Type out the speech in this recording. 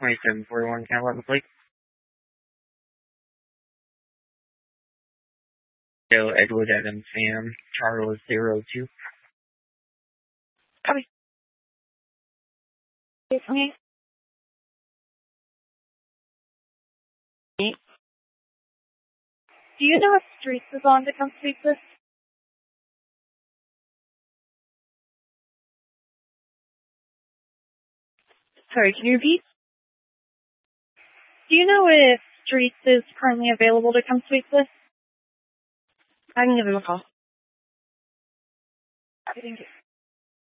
2741, can I have the plate? So, Edward Adams Sam, Charles 02. Copy. Okay. Do you know if Streets is on to come speak this? Sorry, can you repeat? Do you know if Streets is currently available to come speak this? I can give him a call. Thank you.